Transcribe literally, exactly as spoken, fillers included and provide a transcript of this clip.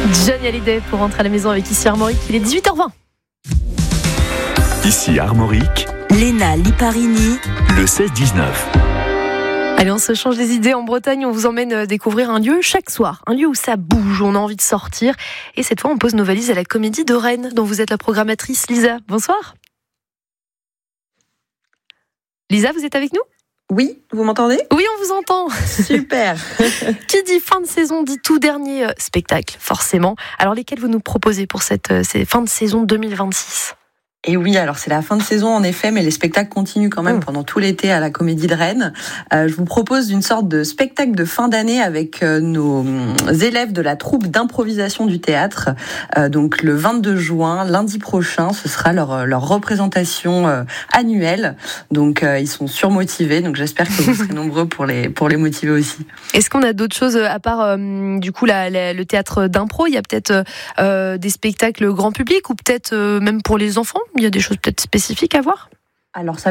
Johnny Hallyday pour rentrer à la maison avec Ici Armorique. Il est dix-huit heures vingt. Ici Armorique, Léna Liparini, le seize dix-neuf. Allez, on se change les idées. En Bretagne, on vous emmène découvrir un lieu chaque soir. Un lieu où ça bouge, où on a envie de sortir. Et cette fois, on pose nos valises à la Comédie de Rennes, dont vous êtes la programmatrice, Lisa. Bonsoir. Lisa, vous êtes avec nous ? Oui, vous m'entendez ? Oui, on vous entend. Super. Qui dit fin de saison dit tout dernier euh, spectacle, forcément. Alors, lesquels vous nous proposez pour cette euh, ces fin de saison deux mille vingt-six ? Et oui, alors c'est la fin de saison en effet, mais les spectacles continuent quand même mmh. pendant tout l'été à la Comédie de Rennes. Euh, je vous propose une sorte de spectacle de fin d'année avec euh, nos élèves de la troupe d'improvisation du théâtre. Euh, donc le vingt-deux juin, lundi prochain, ce sera leur, leur représentation euh, annuelle. Donc euh, ils sont surmotivés, donc j'espère que vous serez nombreux pour les, pour les motiver aussi. Est-ce qu'on a d'autres choses à part euh, du coup la, la, le théâtre d'impro ? Il y a peut-être euh, des spectacles grand public ou peut-être euh, même pour les enfants ? Il y a des choses peut-être spécifiques à voir ? Alors ça